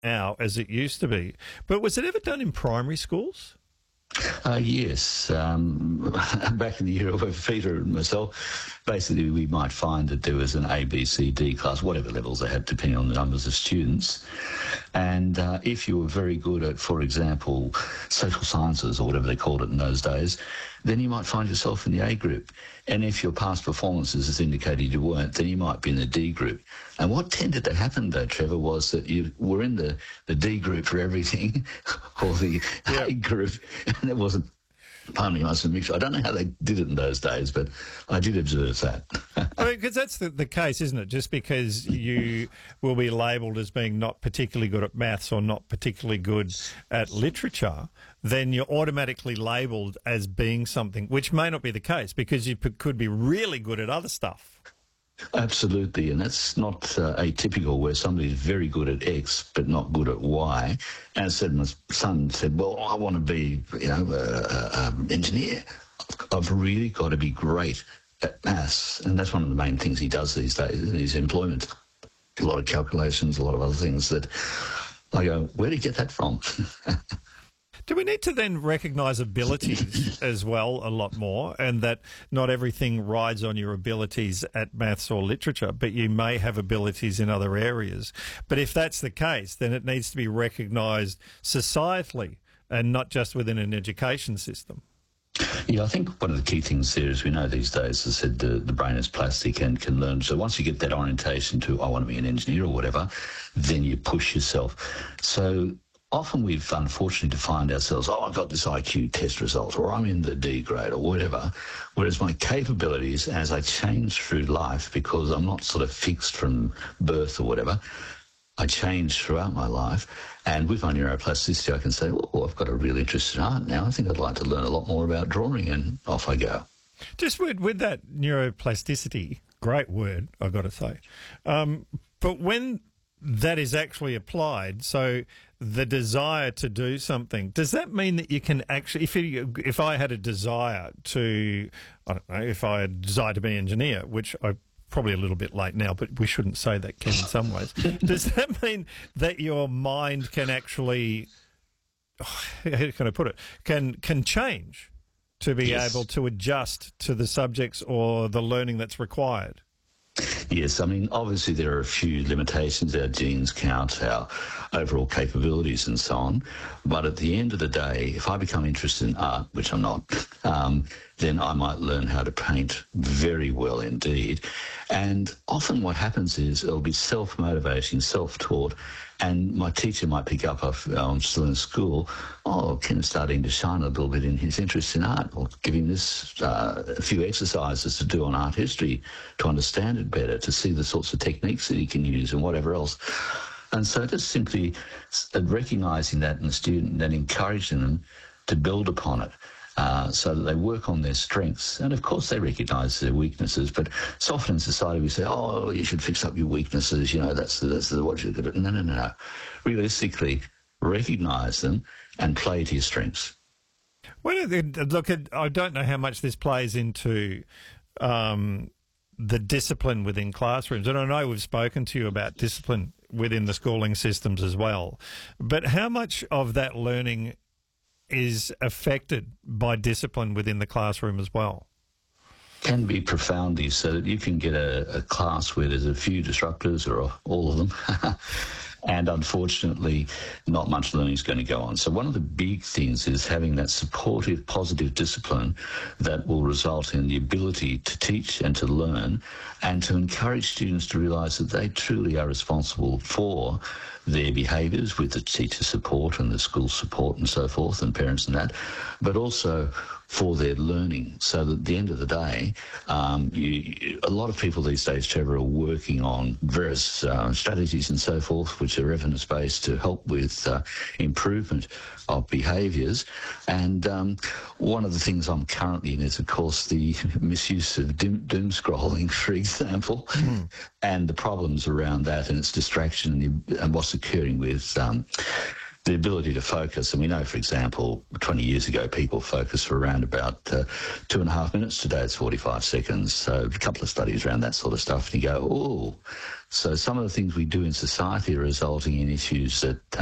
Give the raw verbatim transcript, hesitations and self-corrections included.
now as it used to be. But was it ever done in primary schools? Uh, yes. Um, back in the era of Peter and myself, basically we might find that there was an A, B, C, D class, whatever levels they had, depending on the numbers of students. And uh, if you were very good at, for example, social sciences or whatever they called it in those days, then you might find yourself in the A group. And if your past performances has indicated you weren't, then you might be in the D group. And what tended to happen, though, Trevor, was that you were in the, the D group for everything, or the yep. A group, and it wasn't, pardon me, I must admit, I don't know how they did it in those days, but I did observe that. I mean, because that's the, the case, isn't it? Just because you will be labelled as being not particularly good at maths or not particularly good at literature, then you're automatically labelled as being something, which may not be the case, because you p- could be really good at other stuff. Absolutely, and that's not uh, atypical, where somebody's very good at X but not good at Y. And I said, my son said, well, I want to be, you know, an engineer. I've really got to be great at maths. And that's one of the main things he does these days in his employment. A lot of calculations, a lot of other things that I go, where did you get that from? Do we need to then recognise abilities as well a lot more, and that not everything rides on your abilities at maths or literature, but you may have abilities in other areas? But if that's the case, then it needs to be recognised societally and not just within an education system. Yeah, I think one of the key things there is we know these days, as I said, the, the brain is plastic and can learn. So once you get that orientation to, I want to be an engineer or whatever, then you push yourself. So often we've unfortunately defined ourselves, oh, I've got this I Q test result, or I'm in the D grade or whatever, whereas my capabilities as I change through life, because I'm not sort of fixed from birth or whatever, I change throughout my life. And with my neuroplasticity, I can say, oh, I've got a real interest in art now. I think I'd like to learn a lot more about drawing, and off I go. Just with, with that neuroplasticity, great word, I've got to say. Um, but when that is actually applied, so the desire to do something, does that mean that you can actually, if you, if I had a desire to, I don't know, if I had a desire to be an engineer, which I probably a little bit late now, but we shouldn't say that, Ken, in some ways. Does that mean that your mind can actually, oh, how can I put it, can can change to be yes. able to adjust to the subjects or the learning that's required? Yes, I mean, obviously there are a few limitations. Our genes count, our overall capabilities and so on. But at the end of the day, if I become interested in art, which I'm not, um, then I might learn how to paint very well indeed. And often what happens is it'll be self-motivating, self-taught, and my teacher might pick up, if I'm still in school, oh, Ken's starting to shine a little bit in his interest in art, or give him this, uh, a few exercises to do on art history to understand it better, to see the sorts of techniques that he can use and whatever else. And so just simply recognising that in the student and then encouraging them to build upon it. Uh, so that they work on their strengths. And of course they recognise their weaknesses, but so often in society we say, oh, you should fix up your weaknesses, you know, that's, that's the, what you're good at. No, no, no, no. Realistically, recognise them and play to your strengths. Well, look, I don't know how much this plays into um, the discipline within classrooms. And I know we've spoken to you about discipline within the schooling systems as well. But how much of that learning is affected by discipline within the classroom as well? Can be profoundly, so that you can get a, a class where there's a few disruptors or all of them. And unfortunately, not much learning is going to go on. So one of the big things is having that supportive, positive discipline that will result in the ability to teach and to learn, and to encourage students to realise that they truly are responsible for their behaviours with the teacher support and the school support and so forth, and parents and that, but also for their learning, so that at the end of the day, um, you, a lot of people these days, Trevor, are working on various uh, strategies and so forth, which are evidence-based, to help with uh, improvement of behaviours. And um, one of the things I'm currently in is, of course, the misuse of doom, doom scrolling, for example, mm. and the problems around that and its distraction and, the, and what's occurring with um, the ability to focus. And we know, for example, twenty years ago, people focused for around about uh, two and a half minutes. Today it's forty-five seconds. So a couple of studies around that sort of stuff. And you go, oh. So some of the things we do in society are resulting in issues that